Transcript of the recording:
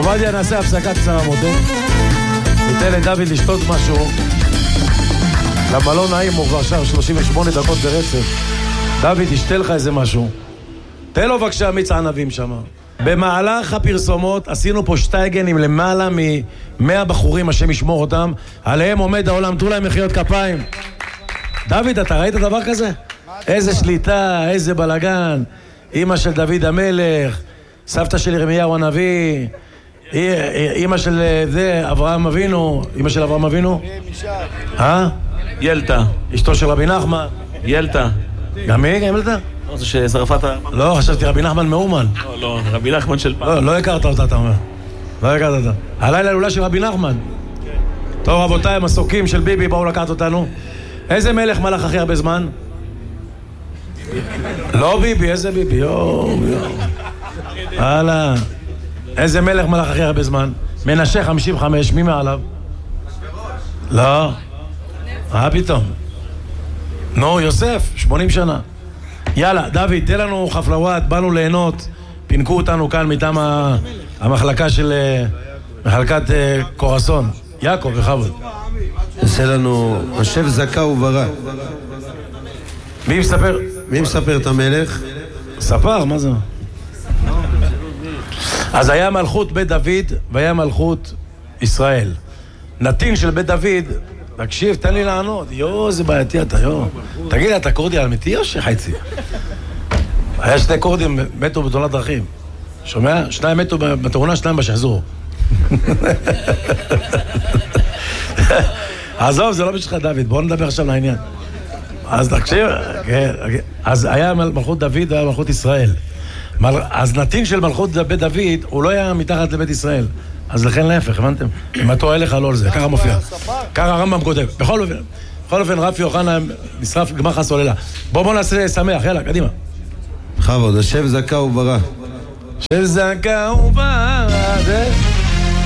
עובדיה, נעשה הפסקה קצרה מותק. ניתן לדוד לשתות משהו. למה לא נעים, הוא כבר שם 38 דקות ברצף. דוד, תשתה לך איזה משהו. תן לו בבקשה מיץ ענבים שם. במהלך הפרסומות עשינו פה שטייגן עם למעלה מ-100 בחורים, השם ישמור אותם. עליהם עומד העולם, תנו להם מחיאות כפיים. דוד, אתה ראית דבר כזה? איזה שליטה, איזה בלגן. אמא של דוד המלך, סבתא של ירמיהו הנביא, אמא של אברהם אבינו, אמא של אברהם אבינו? ילתה. אשתו של רבי נחמן? ילתה. גם היא? גם ילתה? זה ששרפת... לא, חשבתי רבי נחמן מאומן. לא, רבי נחמן של פעם. לא הכרת אותה, אתה אומר. לא הכרת אותה. הלילה הלולה של רבי נחמן. טוב, רבותיי, המסוקים של ביבי באו לקחת אותנו. איזה מלך מלך הכי הרבה זמן? לא ביבי, איזה ביבי? יואו. הלאה. איזה מלך מלך הכי הרבה זמן? מנשה 55, מי מעליו? לא. פתאום. נו, יוסף, 80 שנה. יאללה, דוד, תן לנו חפלוואט, באנו ליהנות, פינקו אותנו כאן מטעם המחלקה של מחלקת קורסון. יעקב, בכבוד. עושה לנו השף זכה וברא. מי מספר את המלך? ספר, מה זה? אז היה מלכות בית דוד והיה מלכות ישראל. נתין של בית דוד, תקשיב, תן לי לענות. זה בעייתי אתה, תגיד לי, אתה קורדי אמיתי או שחייצי? היה 2 קורדים מתו בתאונת דרכים. שומע? 2 מתו בתאונה, 2 בשחזור. עזוב, זה לא בשבילך דוד, בואו נדבר עכשיו לעניין. אז תקשיב, אז היה מלכות דוד והיה מלכות ישראל. אז נתין של מלכות בית דוד, הוא לא היה מתחת לבית ישראל. אז לכן להפך, הבנתם? אם אתה הלך לא על זה, ככה מופיע. ככה הרמב"ם כותב. בכל אופן, רפי אוחנה נשרף גמח הסוללה. בואו נעשה שמח, יאללה, קדימה. בכבוד, השף זכה וברא. השף זכה וברא, זה...